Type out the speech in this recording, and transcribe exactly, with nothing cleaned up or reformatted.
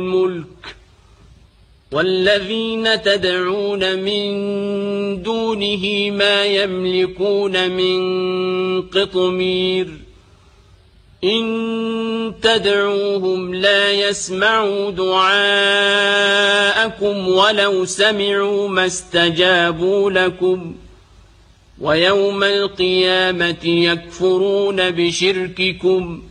الملك والذين تدعون من دونه ما يملكون من قطمير إن تدعوهم لا يسمعوا دعاءكم ولو سمعوا ما استجابوا لكم ويوم القيامة يكفرون بشرككم